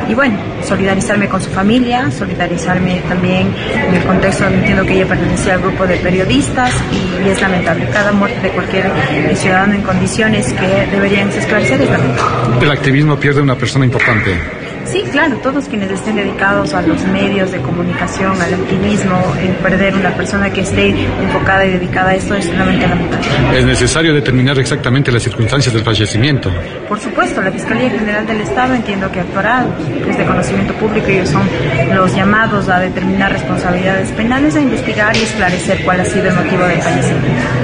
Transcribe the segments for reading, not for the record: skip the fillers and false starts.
y bueno, solidarizarme con su familia, solidarizarme también en el contexto, entiendo que ella pertenecía al grupo de periodistas y es lamentable. Cada muerte de cualquier ciudadano en condiciones que deberían esclarecer es lamentable. El activismo pierde una persona importante. Sí, claro, todos quienes estén dedicados a los medios de comunicación, al activismo, perder una persona que esté enfocada y dedicada a esto es realmente lamentable. ¿Es necesario determinar exactamente las circunstancias del fallecimiento? Por supuesto, la Fiscalía General del Estado entiendo que actuará, es de conocimiento público, ellos son los llamados a determinar responsabilidades penales, a investigar y esclarecer cuál ha sido el motivo del fallecimiento.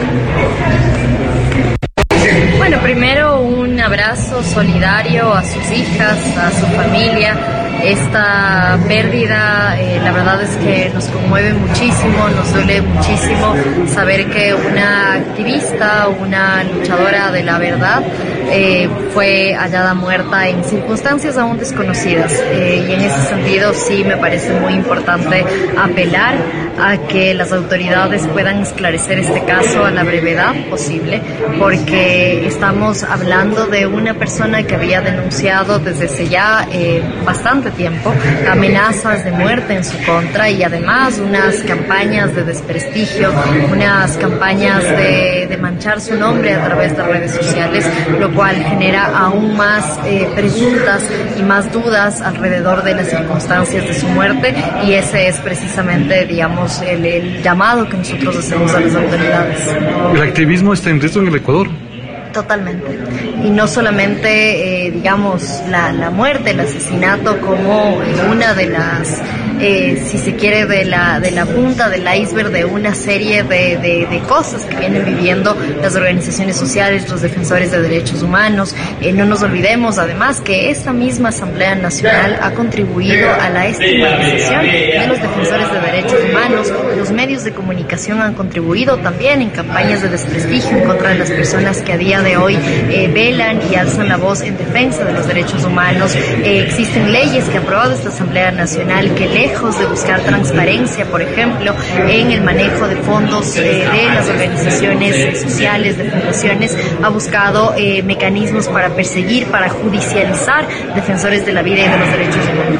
Bueno, primero un abrazo solidario a sus hijas, a su familia. Esta pérdida, la verdad es que nos conmueve muchísimo, nos duele muchísimo saber que una activista, una luchadora de la verdad, fue hallada muerta en circunstancias aún desconocidas. Y en ese sentido sí me parece muy importante apelar a que las autoridades puedan esclarecer este caso a la brevedad posible, porque estamos hablando de una persona que había denunciado desde hace ya bastante tiempo amenazas de muerte en su contra y además unas campañas de desprestigio, unas campañas de manchar su nombre a través de redes sociales, lo cual genera aún más preguntas y más dudas alrededor de las circunstancias de su muerte, y ese es precisamente, digamos, el llamado que nosotros hacemos a las autoridades. ¿El activismo está en riesgo en el Ecuador? Totalmente. Y no solamente, digamos, la muerte, el asesinato como una de las, si se quiere, de la punta del iceberg de una serie de cosas que vienen viviendo las organizaciones sociales, los defensores de derechos humanos. No nos olvidemos, además, que esta misma Asamblea Nacional ha contribuido a la estigmatización de los defensores de derechos humanos. Los medios de comunicación han contribuido también en campañas de desprestigio en contra de las personas que a día de hoy velan y alzan la voz en defensa de los derechos humanos. Existen leyes que ha aprobado esta Asamblea Nacional que, lejos de buscar transparencia, por ejemplo, en el manejo de fondos de las organizaciones sociales, de fundaciones, ha buscado mecanismos para perseguir, para judicializar defensores de la vida y de los derechos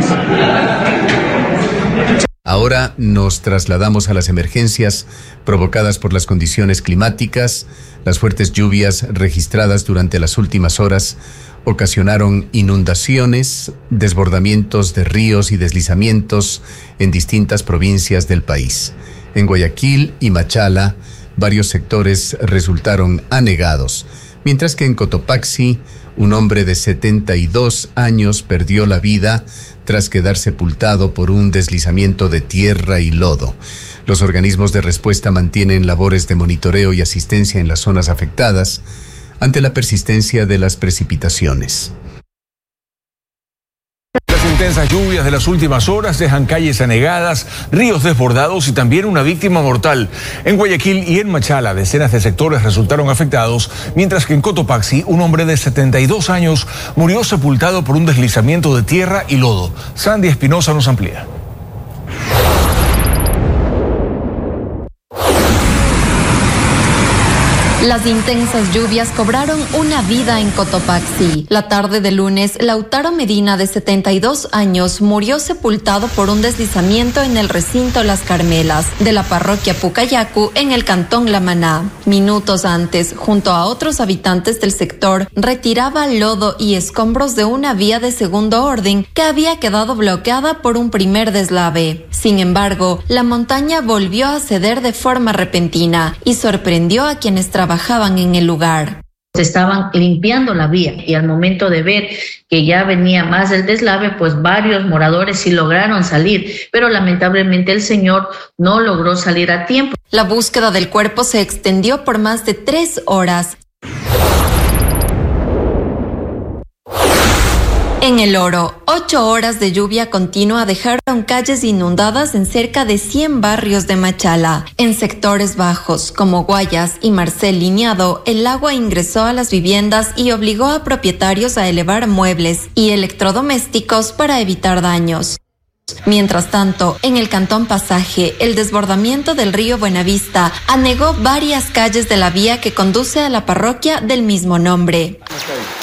humanos. Ahora nos trasladamos a las emergencias provocadas por las condiciones climáticas. Las fuertes lluvias registradas durante las últimas horas ocasionaron inundaciones, desbordamientos de ríos y deslizamientos en distintas provincias del país. En Guayaquil y Machala, varios sectores resultaron anegados, mientras que en Cotopaxi, un hombre de 72 años perdió la vida tras quedar sepultado por un deslizamiento de tierra y lodo. Los organismos de respuesta mantienen labores de monitoreo y asistencia en las zonas afectadas ante la persistencia de las precipitaciones. Las intensas lluvias de las últimas horas dejan calles anegadas, ríos desbordados y también una víctima mortal. En Guayaquil y en Machala, decenas de sectores resultaron afectados, mientras que en Cotopaxi, un hombre de 72 años murió sepultado por un deslizamiento de tierra y lodo. Sandy Espinosa nos amplía. Las intensas lluvias cobraron una vida en Cotopaxi. La tarde de lunes, Lautaro Medina, de 72 años, murió sepultado por un deslizamiento en el recinto Las Carmelas de la parroquia Pucayacu, en el cantón La Maná. Minutos antes, junto a otros habitantes del sector, retiraba lodo y escombros de una vía de segundo orden que había quedado bloqueada por un primer deslave. Sin embargo, la montaña volvió a ceder de forma repentina y sorprendió a quienes trabajaban en el lugar. Estaban limpiando la vía y al momento de ver que ya venía más el deslave, pues varios moradores sí lograron salir, pero lamentablemente el señor no logró salir a tiempo. La búsqueda del cuerpo se extendió por más de 3 horas. En El Oro, 8 horas de lluvia continua dejaron calles inundadas en cerca de 100 barrios de Machala. En sectores bajos, como Guayas y Marcel Liñado, el agua ingresó a las viviendas y obligó a propietarios a elevar muebles y electrodomésticos para evitar daños. Mientras tanto, en el cantón Pasaje, el desbordamiento del río Buenavista anegó varias calles de la vía que conduce a la parroquia del mismo nombre.